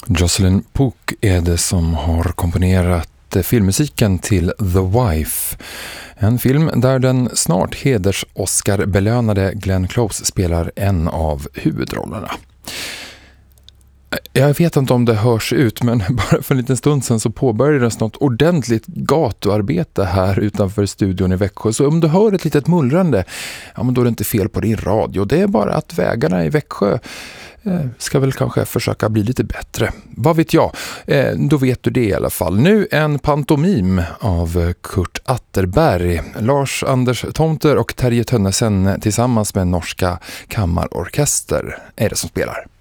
Jocelyn Pook är det som har komponerat filmmusiken till The Wife. En film där den snart heders-Oscar-belönade Glenn Close spelar en av huvudrollerna. Jag vet inte om det hörs ut, men bara för en liten stund sedan så påbörjades något ordentligt gatuarbete här utanför studion i Växjö. Så om du hör ett litet mullrande, ja, men då är det inte fel på din radio. Det är bara att vägarna i Växjö ska väl kanske försöka bli lite bättre. Vad vet jag? Då vet du det i alla fall. Nu en pantomim av Kurt Atterberg. Lars Anders Tomter och Terje Tönnesen tillsammans med Norska Kammarorkester är det som spelar.